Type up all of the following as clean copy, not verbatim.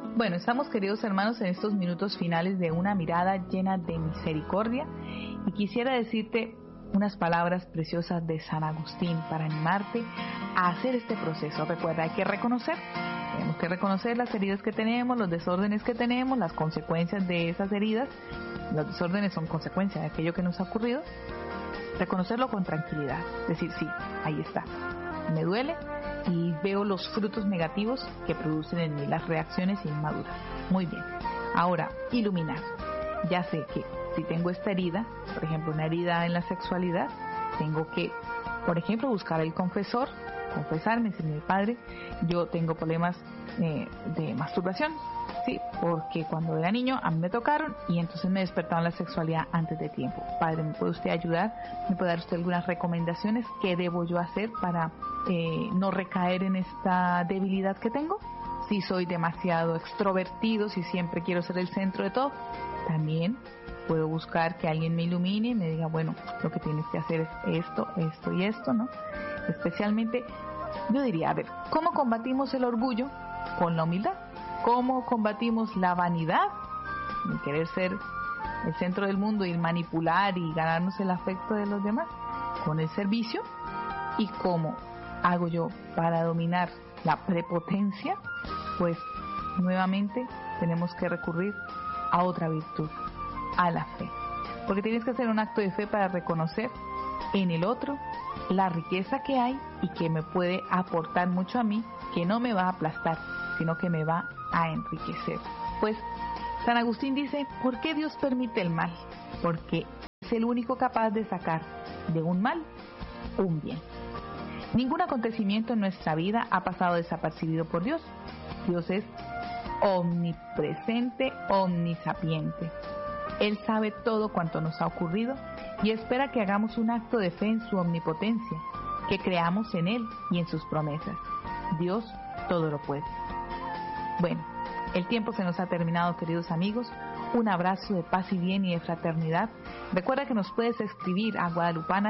Bueno, estamos, queridos hermanos, en estos minutos finales de una mirada llena de misericordia, y quisiera decirte unas palabras preciosas de San Agustín para animarte a hacer este proceso. Recuerda, tenemos que reconocer las heridas que tenemos, los desórdenes que tenemos, las consecuencias de esas heridas. Los desórdenes son consecuencia de aquello que nos ha ocurrido. Reconocerlo con tranquilidad, decir, sí, ahí está, me duele y veo los frutos negativos que producen en mí, las reacciones inmaduras. Muy bien. Ahora, iluminar. Ya sé que si tengo esta herida, por ejemplo, una herida en la sexualidad, tengo que, por ejemplo, buscar al confesor, confesarme, decirme, Padre, yo tengo problemas de masturbación, sí, porque cuando era niño a mí me tocaron y entonces me despertaron la sexualidad antes de tiempo. Padre, ¿me puede usted ayudar? ¿Me puede dar usted algunas recomendaciones? ¿Qué debo yo hacer para no recaer en esta debilidad que tengo? Si soy demasiado extrovertido, si siempre quiero ser el centro de todo, también puedo buscar que alguien me ilumine y me diga, bueno, lo que tienes que hacer es esto, esto y esto, ¿no? Especialmente, yo diría, a ver, ¿cómo combatimos el orgullo? Con la humildad. ¿Cómo combatimos la vanidad? El querer ser el centro del mundo y manipular y ganarnos el afecto de los demás. Con el servicio. ¿Y cómo hago yo para dominar la prepotencia? Pues nuevamente tenemos que recurrir a otra virtud, a la fe. Porque tienes que hacer un acto de fe para reconocer en el otro la riqueza que hay y que me puede aportar mucho a mí, que no me va a aplastar, sino que me va a enriquecer. Pues San Agustín dice, ¿por qué Dios permite el mal? Porque es el único capaz de sacar de un mal un bien. Ningún acontecimiento en nuestra vida ha pasado desapercibido por Dios. Dios es omnipresente, omnisapiente. Él sabe todo cuanto nos ha ocurrido y espera que hagamos un acto de fe en su omnipotencia, que creamos en Él y en sus promesas. Dios todo lo puede. Bueno, el tiempo se nos ha terminado, queridos amigos. Un abrazo de paz y bien y de fraternidad. Recuerda que nos puedes escribir a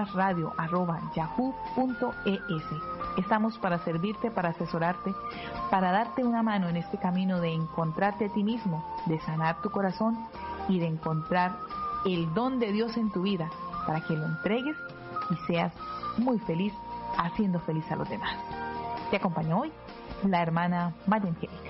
guadalupanasradio@yahoo.es. Estamos para servirte, para asesorarte, para darte una mano en este camino de encontrarte a ti mismo, de sanar tu corazón y de encontrar el don de Dios en tu vida para que lo entregues y seas muy feliz haciendo feliz a los demás. Te acompañó hoy la hermana María Angélica.